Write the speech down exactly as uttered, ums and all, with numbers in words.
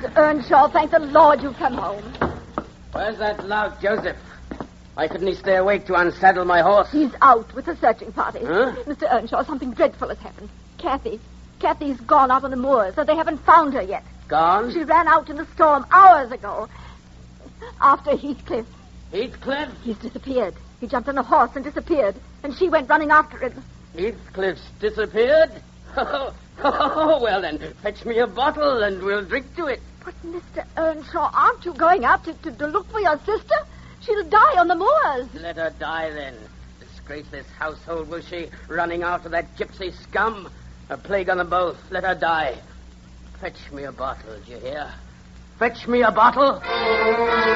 Mister Earnshaw, thank the Lord you've come home. Where's that lout, Joseph? Why couldn't he stay awake to unsaddle my horse? He's out with the searching party. Huh? Mister Earnshaw, something dreadful has happened. Kathy. Kathy's gone out on the moors, so they haven't found her yet. Gone? She ran out in the storm hours ago. After Heathcliff. Heathcliff? He's disappeared. He jumped on a horse and disappeared. And she went running after him. Heathcliff's disappeared? Oh, oh, well then, fetch me a bottle and we'll drink to it. But, Mister Earnshaw, aren't you going out to, to, to look for your sister? She'll die on the moors. Let her die, then. Disgrace this household, will she? Running after that gypsy scum? A plague on them both. Let her die. Fetch me a bottle, do you hear? Fetch me a bottle.